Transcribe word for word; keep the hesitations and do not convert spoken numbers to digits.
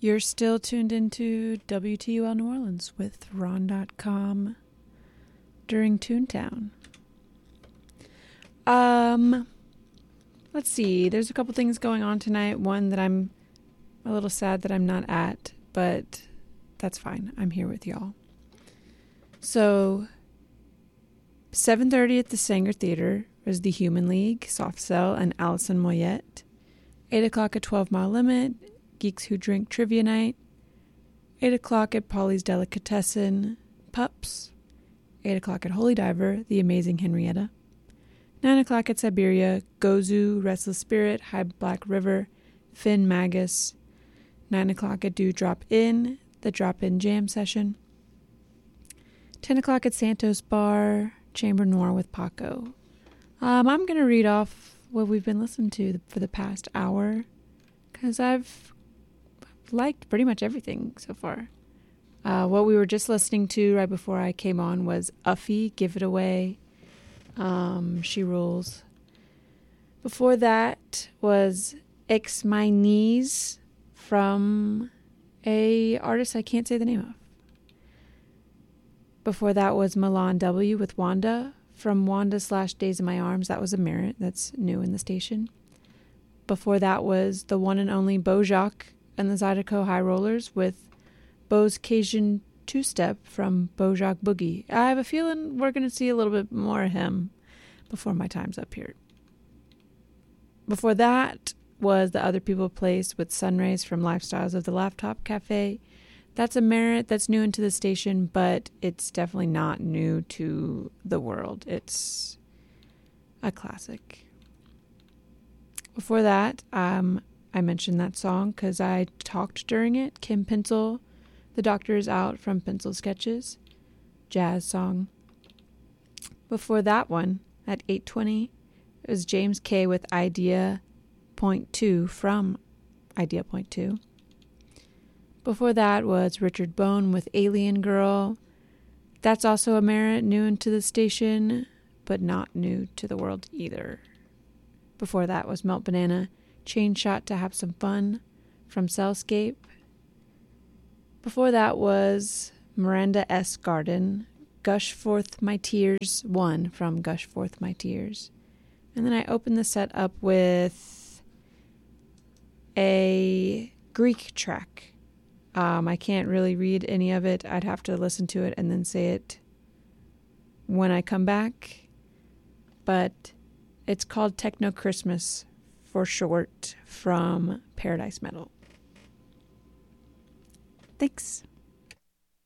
You're still tuned into W T U L New Orleans with Ron dot com during Toontown. Um, let's see. There's a couple things going on tonight. One that I'm a little sad that I'm not at, but that's fine. I'm here with y'all. So, seven thirty at the Sanger Theater is the Human League, Soft Cell, and Alison Moyet. eight o'clock at twelve Mile Limit, Geeks Who Drink Trivia Night. eight o'clock at Polly's Delicatessen, Pups. eight o'clock at Holy Diver, The Amazing Henrietta. nine o'clock at Siberia, Gozu, Restless Spirit, High Black River, Finn Magus. nine o'clock at Do Drop In, The Drop In Jam Session. ten o'clock at Santos Bar, Chamber Noir with Paco. Um, I'm going to read off what we've been listening to for the past hour, because I've liked pretty much everything so far. Uh, what we were just listening to right before I came on was Uffy, Give It Away. Um, She Rules. Before that was X My Knees from a artist I can't say the name of. Before that was Milan W with Wanda from Wanda slash Days in My Arms. That was a merit. That's new in the station. Before that was the one and only Bojack and the Zydeco High Rollers with Bo's Cajun Two-Step from Bojack Boogie. I have a feeling we're going to see a little bit more of him before my time's up here. Before that was the Other People Place with Sunrays from Lifestyles of the Laptop Cafe. That's a merit that's new into the station, but it's definitely not new to the world. It's a classic. Before that, um, I mentioned that song because I talked during it. Kim Pencil, The Doctor Is Out from Pencil Sketches. Jazz song. Before that one, at eight twenty, it was James K with Idea Point two from Idea Point two. Before that was Richard Bone with Alien Girl. That's also a merit, new into the station, but not new to the world either. Before that was Melt Banana, Chain Shot to Have Some Fun from Cellscape. Before that was Miranda S. Garden, Gush Forth My Tears one from Gush Forth My Tears. And then I opened the set up with a Greek track. Um, I can't really read any of it. I'd have to listen to it and then say it when I come back. But it's called Techno Christmas for short from Paradise Metal. Thanks.